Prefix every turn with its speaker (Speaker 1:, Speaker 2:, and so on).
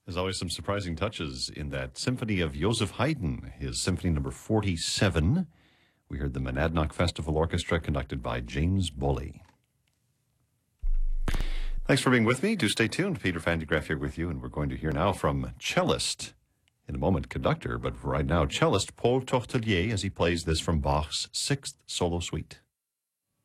Speaker 1: There's always some surprising touches in that Symphony of Joseph Haydn, his Symphony number 47. We heard the Monadnock Festival Orchestra conducted by James Bully. Thanks for being with me. Do stay tuned. Peter Van de Graaff here with you, and we're going to hear now from cellist, in a moment conductor, but right now cellist Paul Tortelier as he plays this from Bach's 6th Solo Suite.